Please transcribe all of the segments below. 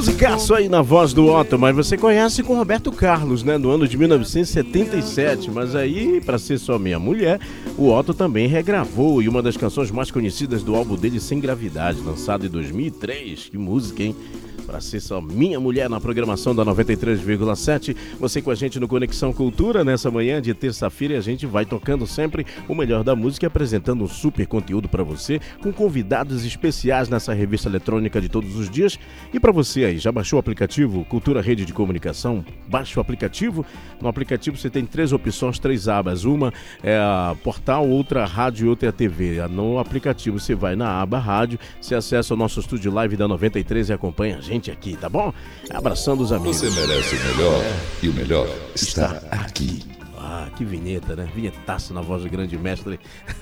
Musicaço aí na voz do Otto, mas você conhece com Roberto Carlos, né? No ano de 1977, mas aí, pra ser só minha mulher, o Otto também regravou e uma das canções mais conhecidas do álbum dele, Sem Gravidade, lançado em 2003. Que música, hein? Pra ser só minha mulher na programação da 93,7. Você com a gente no Conexão Cultura nessa manhã de terça-feira, e a gente vai tocando sempre o melhor da música e apresentando um super conteúdo pra você, com convidados especiais nessa revista eletrônica de todos os dias. E pra você aí, já baixou o aplicativo Cultura Rede de Comunicação? Baixa o aplicativo. No aplicativo você tem 3 opções, 3 abas. Uma é a portal, outra a rádio e outra é a TV. No aplicativo você vai na aba rádio, você acessa o nosso estúdio live da 93 e acompanha a gente aqui, tá bom? Abraçando os amigos. Você merece o melhor e o melhor está aqui. Ah, que vinheta, né? Vinhetaço na voz do grande mestre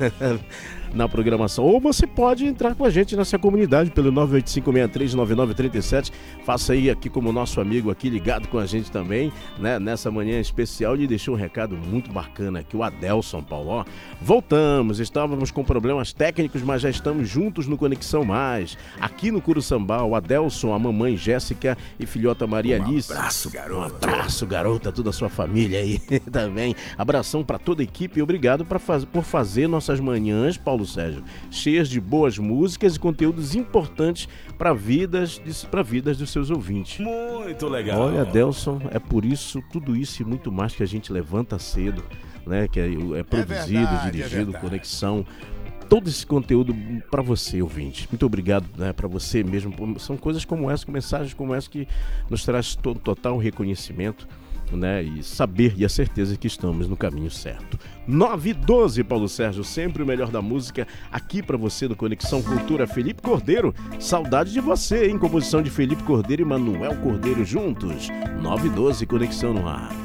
na programação. Ou você pode entrar com a gente nessa comunidade pelo 985639937. Faça aí aqui como nosso amigo aqui ligado com a gente também, né? Nessa manhã especial. Ele deixou um recado muito bacana aqui, o Adelson Paulo. Ó, voltamos, estávamos com problemas técnicos, mas já estamos juntos no Conexão Mais. Aqui no Curuçambá, o Adelson, a mamãe Jéssica e filhota Maria Alice. Abraço, garota. Um abraço, garota, toda a sua família aí também. Abração para toda a equipe e obrigado por fazer nossas manhãs, Paulo Sérgio, cheias de boas músicas e conteúdos importantes para vidas dos seus ouvintes. Muito legal. Olha, Adelson, é por isso, tudo isso e muito mais que a gente levanta cedo, né? Que é produzido, dirigido, Conexão. Todo esse conteúdo para você, ouvinte. Muito obrigado, né, para você mesmo. São coisas como essa, mensagens como essa que nos traz total reconhecimento, né, e saber e a certeza que estamos no caminho certo. 9h12, Paulo Sérgio, sempre o melhor da música aqui para você do Conexão Cultura. Felipe Cordeiro, saudade de você, hein? Composição de Felipe Cordeiro e Manuel Cordeiro juntos. 9h12, Conexão no ar.